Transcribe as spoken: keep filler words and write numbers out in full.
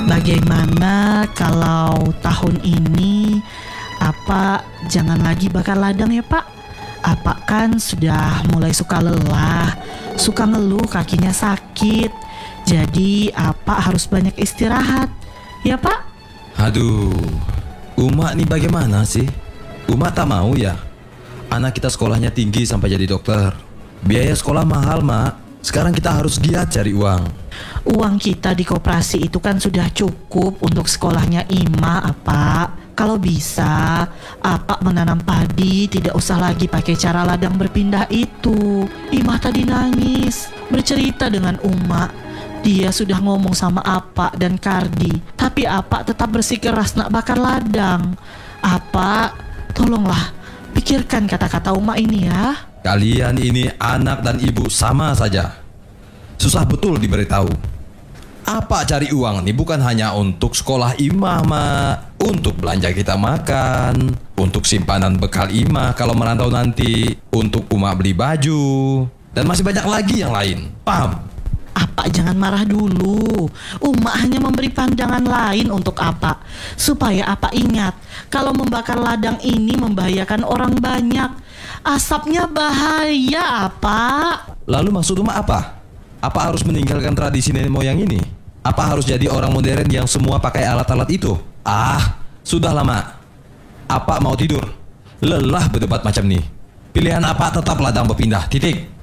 Bagaimana kalau tahun ini apa jangan lagi bakar ladang ya Pak? Apa kan sudah mulai suka lelah, suka ngeluh kakinya sakit. Jadi apa harus banyak istirahat, ya Pak? Aduh, Uma nih bagaimana sih? Uma tak mau ya? Anak kita sekolahnya tinggi sampai jadi dokter. Biaya sekolah mahal, Mak. Sekarang kita harus giat cari uang. Uang kita di koperasi itu kan sudah cukup untuk sekolahnya Ima, apa? Kalau bisa, apa menanam padi, tidak usah lagi pakai cara ladang berpindah itu. Ima tadi nangis, bercerita dengan Uma. Dia sudah ngomong sama Apa dan Kardi, tapi Apa tetap bersikeras nak bakar ladang. Apa, tolonglah, pikirkan kata-kata Uma ini ya. Kalian ini anak dan ibu sama saja. Susah betul diberitahu. Apa cari uang nih bukan hanya untuk sekolah Ima, Mak. Untuk belanja kita makan, untuk simpanan bekal Ima kalau merantau nanti, untuk Uma beli baju, dan masih banyak lagi yang lain. Paham? Apa jangan marah dulu. Uma hanya memberi pandangan lain untuk Apa, supaya Apa ingat kalau membakar ladang ini membahayakan orang banyak. Asapnya bahaya, Apa. Lalu maksud Uma apa? Apa harus meninggalkan tradisi nenek moyang ini? Apa harus jadi orang modern yang semua pakai alat-alat itu? Ah, sudah lama. Apa mau tidur? Lelah berdebat macam ini. Pilihan Apa tetap ladang berpindah, titik.